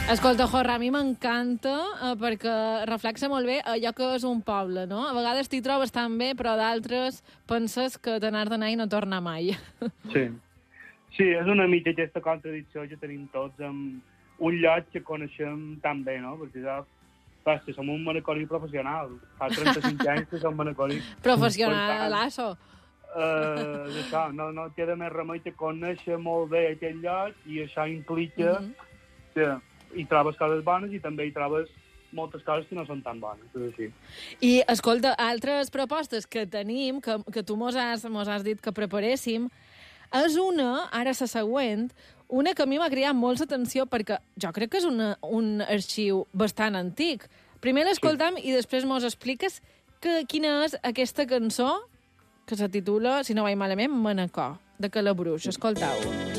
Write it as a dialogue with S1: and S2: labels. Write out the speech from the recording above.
S1: Escolta, Jorra, a mi m'encanta perquè reflexa molt bé allò que és un poble, no? A vegades t'hi trobes tan bé, però d'altres penses que te n'has d'anar i no tornar mai.
S2: Sí. Sí, és una mica aquesta contradicció que tenim tots amb un lloc que coneixem tan bé, no? Perquè ja, si som un manacorí professional. Fa 35 anys que som manacorí.
S1: Professionalasso.
S2: Això, no queda més remei que conèixer molt bé aquell lloc i això implica que hi trobes coses bones i també hi trobes moltes coses que no són tan bones. És així.
S1: I, escolta, altres propostes que tenim, que tu mos has dit que preparéssim, és una, ara la següent, una que a mi m'ha cridat molt l'atenció perquè jo crec que és un arxiu bastant antic. Primer l'escoltam i després mos expliques quina és aquesta cançó que se titula, si no vaig malament, Manacor, de Calabruix. Escoltau-ho.